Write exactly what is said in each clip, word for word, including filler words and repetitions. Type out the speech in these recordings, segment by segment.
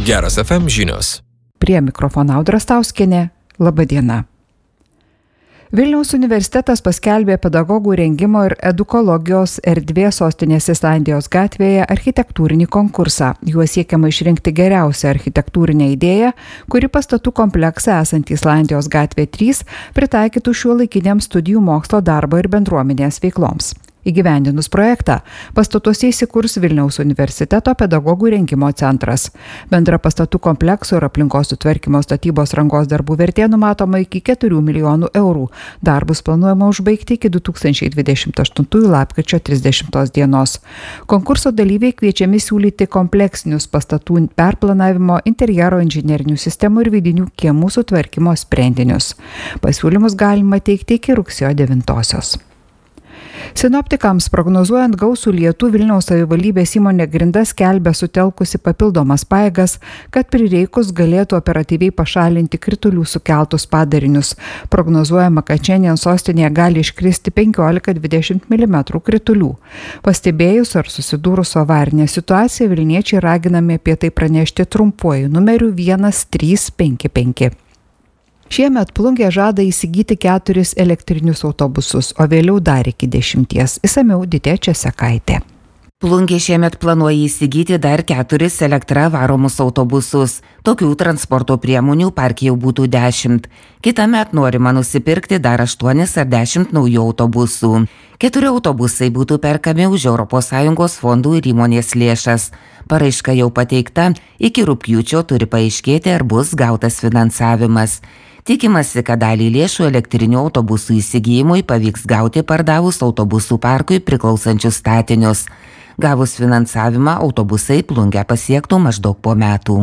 Geras F M žinios. Prie mikrofono Audra Stauskienė. Labą dieną. Vilniaus universitetas paskelbė pedagogų rengimo ir edukologijos erdvės sostinės Islandijos gatvėje architektūrinį konkursą. Juo siekiama išrinkti geriausią architektūrinę idėją, kuri pastatų kompleksą esantį Islandijos gatvė trys pritaikytų šiuolaikiniam studijų mokslo darbo ir bendruomenės veikloms. Įgyvendinus projektą, pastatuose įsikurs Vilniaus universiteto pedagogų rengimo centras. Bendra pastatų komplekso ir aplinkos sutvarkymo statybos rangos darbų vertė numatoma iki keturių milijonų eurų. Darbus planuojama užbaigti iki du tūkstančiai dvidešimt aštuntųjų lapkričio trisdešimtos dienos. Konkurso dalyviai kviečiami siūlyti kompleksinius pastatų perplanavimo, interjero inžinerinių sistemų ir vidinių kiemų sutvarkymo sprendinius. Pasiūlymus galima teikti iki rugsėjo devintosios. Sinoptikams prognozuojant gausų lietų, Vilniaus savivaldybės įmonė Grinda skelbia sutelkusi papildomas pajėgas, kad prireikus galėtų operatyviai pašalinti kritulių sukeltus padarinius. Prognozuojama, kad šiandien sostinėje gali iškristi penkiolika dvidešimt milimetrų kritulių. Pastebėjus ar susidūrus su avarinė situacija, vilniečiai raginami apie tai pranešti trumpuoju numeriu vienas trys penki penki. Šiemet Plungė žada įsigyti keturis elektrinius autobusus, o vėliau dar iki dešimties. Išsamiau Ditė Česekaitė. Plungė šiemet planuoja įsigyti dar keturis elektra varomus autobusus. Tokių transporto priemonių parke jau būtų dešimt. Kitąmet norima nusipirkti dar aštuonis ar dešimt naujų autobusų. Keturi autobusai būtų perkami už Europos Sąjungos fondų ir įmonės lėšas. Paraiška jau pateikta, iki rugpjūčio turi paaiškėti, ar bus gautas finansavimas. Tikimasi, kad dalį lėšų elektrinių autobusų įsigijimui pavyks gauti pardavus autobusų parkui priklausančius statinius. Gavus finansavimą, autobusai Plungę pasiektų maždaug po metų.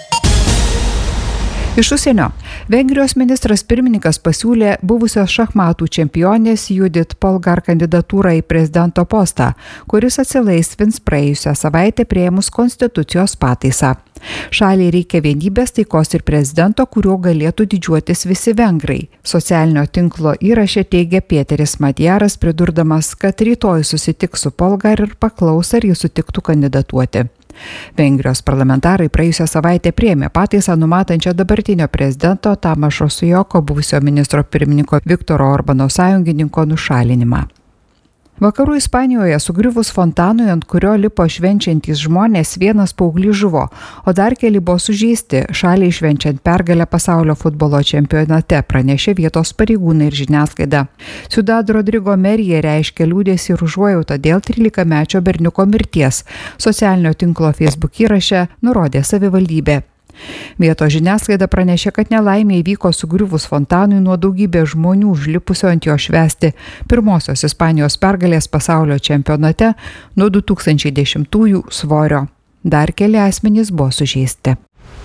Iš užsienio. Vengrijos ministras pirmininkas pasiūlė buvusios šachmatų čempionės Judith Polgar kandidatūrą į prezidento postą, kuris atsilaisvins praėjusią savaitę priėmus konstitucijos pataisą. Šaliai reikia vienybės, taikos ir prezidento, kuriuo galėtų didžiuotis visi vengrai. Socialinio tinklo įraše teigia Pieteris Madjaras, pridurdamas, kad rytoj susitiks su Polgar ir paklaus, ar jis sutiktų kandidatuoti. Vengrijos parlamentarai praėjusią savaitę priėmė pataisą numatančią dabartinio prezidento Tamašo Sujoko, buvusio ministro pirmininko Viktoro Orbano sąjungininko nušalinimą. Vakarų Ispanijoje sugriuvus fontanui, ant kurio lipo švenčiantys žmonės, vienas paauglys žuvo, o dar keli buvo sužeisti, šaliai švenčiant pergalę pasaulio futbolo čempionate, pranešė vietos pareigūnai ir žiniasklaida. Ciudad Rodrigo merija reiškia liūdėsį ir užuojautą dėl trylikamečio berniuko mirties. Socialinio tinklo Facebook įraše nurodė savivaldybė. Vietos žiniasklaida pranešė, kad nelaimė įvyko sugriuvus fontanui nuo daugybė žmonių užlipusio ant jo švęsti pirmosios Ispanijos pergalės pasaulio čempionate nuo du tūkstančiai dešimtųjų svorio. Dar keli asmenys buvo sužeisti.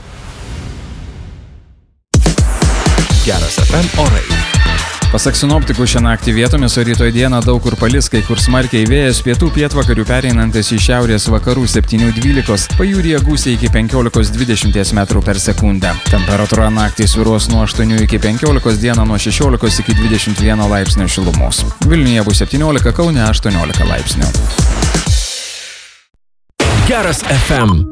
Geras F M orai. Pasak sinoptikų, šią naktį vietomis, o rytoj dieną daug kur palis, kai kur smarkiai vėjas, pietų pietvakarių pereinantis į šiaurės vakarų septynių dvylikos, pajūryje gūsiai iki penkiolikos dvidešimt metrų per sekundę. Temperatūra naktį svyruos nuo aštuonių iki penkiolikos, dieną nuo šešiolikos iki dvidešimt vieno laipsnio šilumos. Vilniuje bus septyniolika, Kaune aštuoniolika laipsnių. Geras F M.